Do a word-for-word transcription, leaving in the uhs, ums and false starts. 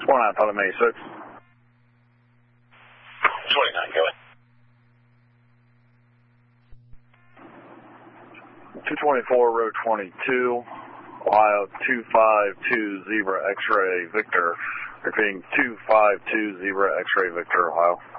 twenty-nine, Pilot May six. twenty-nine, go ahead. two twenty-four, row twenty-two, Ohio two five two Zebra X-ray Victor. Repeating two five two Zebra X-ray Victor, Ohio.